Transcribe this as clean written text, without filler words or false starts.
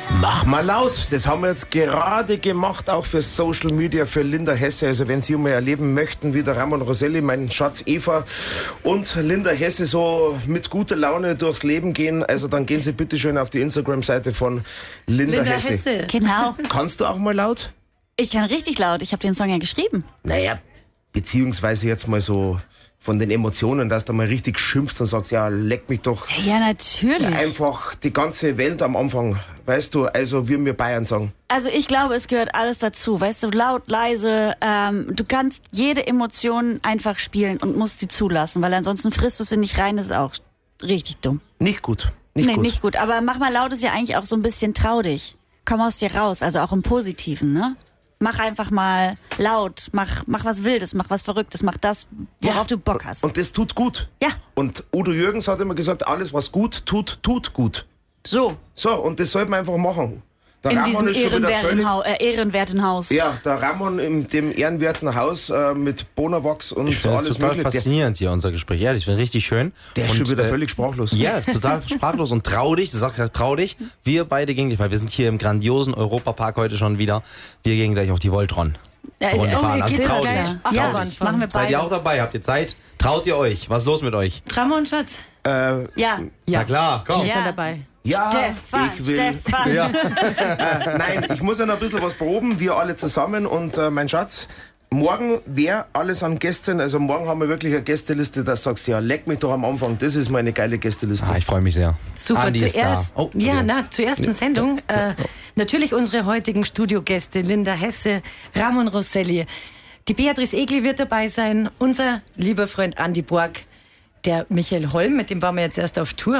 Mach mal laut. Das haben wir jetzt gerade gemacht, auch für Social Media, für Linda Hesse. Also wenn Sie mal erleben möchten, wie der Ramon Roselli, mein Schatz Eva und Linda Hesse so mit guter Laune durchs Leben gehen, also dann gehen Sie bitte schön auf die Instagram-Seite von Linda Hesse. Genau. Kannst du auch mal laut? Ich kann richtig laut. Ich habe den Song ja geschrieben. Naja, beziehungsweise jetzt mal so von den Emotionen, dass du mal richtig schimpfst und sagst, ja, leck mich doch. Ja, natürlich. Einfach die ganze Welt am Anfang, weißt du, also wie wir Bayern sagen. Also ich glaube, es gehört alles dazu. Weißt du, laut, leise, du kannst jede Emotion einfach spielen und musst sie zulassen, weil ansonsten frisst du sie nicht rein, das ist auch richtig dumm. Nicht gut. Nicht gut. Aber mach mal laut ist ja eigentlich auch so ein bisschen trau dich. Komm aus dir raus, also auch im Positiven, ne? Mach einfach mal laut, mach was Wildes, mach was Verrücktes, mach das, worauf du Bock hast. Und das tut gut. Ja. Und Udo Jürgens hat immer gesagt, alles was gut tut, tut gut. So. So, und das sollte man einfach machen. Der In Ramon diesem ist schon wieder völlig, ehrenwerten Haus. ja, der Ramon in dem ehrenwerten Haus mit Bonawachs und Ich finde es alles total mögliche. faszinierend hier, unser Gespräch. Ehrlich, ich finde richtig schön. Der ist Und, schon wieder völlig sprachlos. Ja, total sprachlos und trau dich. Du sagst ja, trau dich. Wir beide gegen dich, weil wir sind hier im grandiosen Europapark heute schon wieder. Wir gehen gleich auf die Voltron. Ja, Runde fahren. Also geht's trau gleich. dich. Ja, Trau dich. machen wir Seid ihr beide. auch dabei? Habt ihr Zeit? Traut ihr euch? Was ist los mit euch? Ramon, Schatz. Ja. Na klar, komm. Ist er Ja. dabei? Ja, Stefan, ich will. Stefan. Ja. Nein, ich muss ja noch ein bisschen was proben, wir alle zusammen und mein Schatz. Morgen wäre alles an Gästen, also morgen haben wir wirklich eine Gästeliste, da sagst du, ja, leck mich doch am Anfang, das ist meine geile Gästeliste. Ich freue mich sehr. Super, Andi ist da. zuerst, Oh, ja, Entschuldigung. zur ersten Sendung. Natürlich unsere heutigen Studiogäste, Linda Hesse, Ramon Roselli. Die Beatrice Egli wird dabei sein, unser lieber Freund Andi Borg, der Michael Holm, mit dem waren wir jetzt erst auf Tour.